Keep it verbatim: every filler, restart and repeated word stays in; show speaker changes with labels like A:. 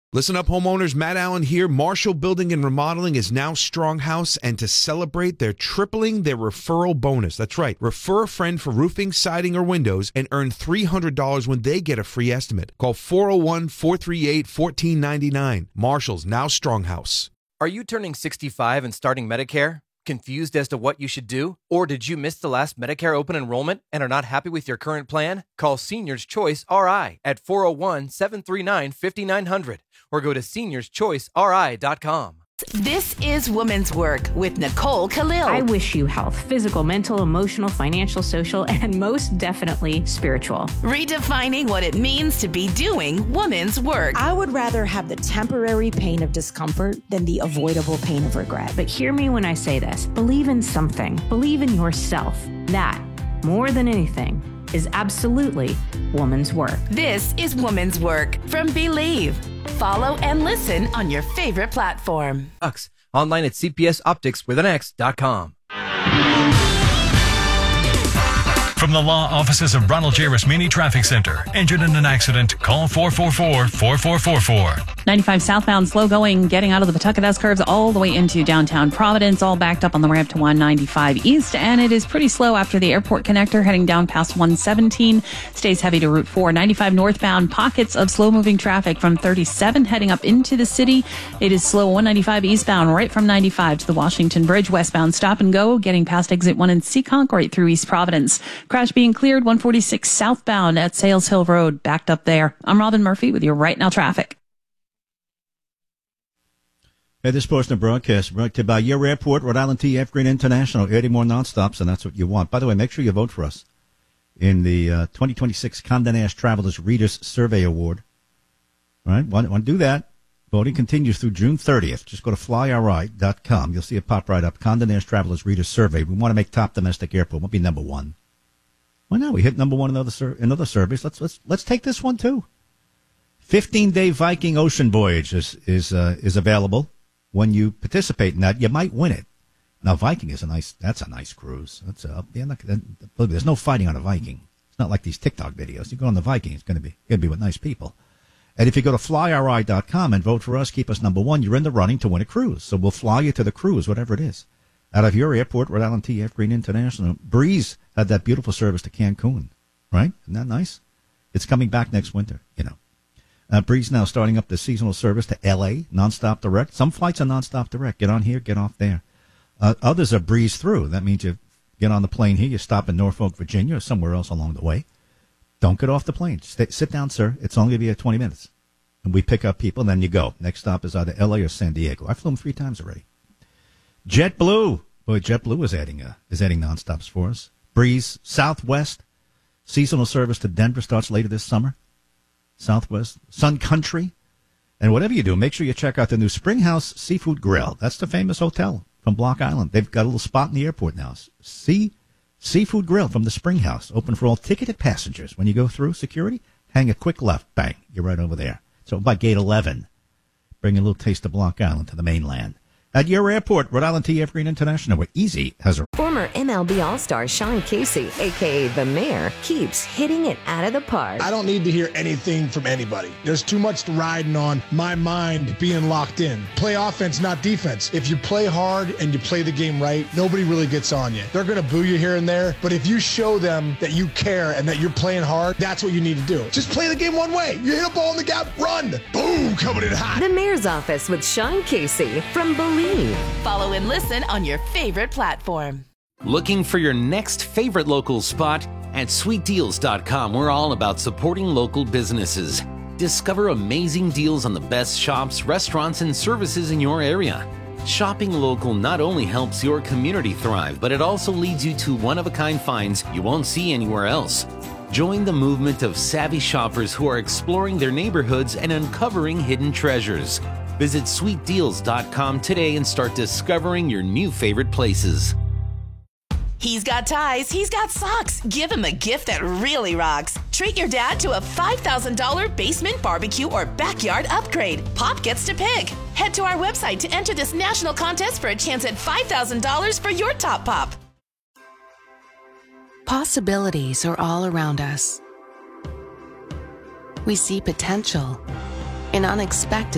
A: Listen up, homeowners. Matt Allen here. Marshall Building and Remodeling is now Stronghouse, and to celebrate, they're tripling their referral bonus. That's right. Refer a friend for roofing, siding, or windows and earn three hundred dollars when they get a free estimate. Call four oh one, four three eight, one four nine nine. Marshall's now Stronghouse.
B: Are you turning sixty-five and starting Medicare? Confused as to what you should do? Or did you miss the last Medicare open enrollment and are not happy with your current plan? Call Seniors Choice R I at four oh one, seven three nine, five nine zero zero or go to seniors choice r i dot com.
C: This is Woman's Work with Nicole Khalil.
D: I wish you health, physical, mental, emotional, financial, social, and most definitely spiritual.
C: Redefining what it means to be doing woman's work.
E: I would rather have the temporary pain of discomfort than the avoidable pain of regret.
D: But hear me when I say this. Believe in something. Believe in yourself. That, more than anything, is absolutely woman's work.
C: This is Woman's Work from Believe. Follow and listen on your favorite platform.
B: Online at c p s optics with an x dot com.
F: From the law offices of Ronald J. Rosmini Traffic Center. Injured in an accident? Call four four four, four four four four.
G: ninety-five southbound slow going, getting out of the Pawtucket S curves all the way into downtown Providence, all backed up on the ramp to one ninety-five east, and it is pretty slow after the airport connector heading down past one seventeen. Stays heavy to Route four. ninety-five northbound, pockets of slow moving traffic from thirty-seven heading up into the city. It is slow one ninety-five eastbound right from ninety-five to the Washington Bridge. Westbound stop and go, getting past exit one in Seekonk right through East Providence. Crash being cleared one forty-six southbound at Sales Hill Road, backed up there. I'm Robin Murphy with your Right Now traffic.
H: Hey, this portion of broadcast brought to you by your airport, Rhode Island T F Green International, adding more nonstops, and that's what you want. By the way, make sure you vote for us in the uh, twenty twenty-six Condé Nast Travelers Readers Survey Award. All right, want, want to do that? Voting continues through June thirtieth. Just go to fly r i dot com. You'll see it pop right up. Condé Nast Travelers Readers Survey. We want to make top domestic airport. We'll be number one. Why not? We hit number one in other sur- in other surveys. Let's let's let's take this one too. Fifteen day Viking ocean voyage is is uh, is available. When you participate in that, you might win it. Now, Viking is a nice. That's a nice cruise. That's a, yeah, look, there's no fighting on a Viking. It's not like these TikTok videos. You go on the Viking, it's going to be going to be with nice people. And if you go to fly r i dot com and vote for us, keep us number one, you're in the running to win a cruise. So we'll fly you to the cruise, whatever it is, out of your airport, Rhode Island T F Green International. Breeze had that beautiful service to Cancun, right? Isn't that nice? It's coming back next winter, you know. Uh, Breeze now starting up the seasonal service to L A, nonstop direct. Some flights are nonstop direct. Get on here, get off there. Uh, others are breeze through. That means you get on the plane here, you stop in Norfolk, Virginia, or somewhere else along the way. Don't get off the plane. Stay, sit down, sir. It's only going to be twenty minutes. And we pick up people, and then you go. Next stop is either L A or San Diego. I flew them three times already. JetBlue. Boy, JetBlue is adding, uh, is adding nonstops for us. Breeze, Southwest. Seasonal service to Denver starts later this summer. Southwest, Sun Country. And whatever you do, make sure you check out the new Springhouse Seafood Grill. That's the famous hotel from Block Island. They've got a little spot in the airport now. See, Seafood Grill from the Springhouse. Open for all ticketed passengers. When you go through security, hang a quick left. Bang. You're right over there. So by gate eleven. Bring a little taste of Block Island to the mainland. At your airport, Rhode Island T F Green International, where Easy has a...
I: Former M L B All-Star Sean Casey, a k a. The Mayor, keeps hitting it out of the park.
J: I don't need to hear anything from anybody. There's too much riding on my mind being locked in. Play offense, not defense. If you play hard and you play the game right, nobody really gets on you. They're going to boo you here and there, but if you show them that you care and that you're playing hard, that's what you need to do. Just play the game one way. You hit a ball in the gap, run. Boom, coming in hot.
I: The Mayor's Office with Sean Casey from Believe.
C: Follow and listen on your favorite platform.
K: Looking for your next favorite local spot? At sweet deals dot com, we're all about supporting local businesses. Discover amazing deals on the best shops, restaurants, and services in your area. Shopping local not only helps your community thrive, but it also leads you to one-of-a-kind finds you won't see anywhere else. Join the movement of savvy shoppers who are exploring their neighborhoods and uncovering hidden treasures. Visit sweet deals dot com today and start discovering your new favorite places.
C: He's got ties, he's got socks. Give him a gift that really rocks. Treat your dad to a five thousand dollars basement barbecue or backyard upgrade. Pop gets to pick. Head to our website to enter this national contest for a chance at five thousand dollars for your top pop.
L: Possibilities are all around us. We see potential in unexpected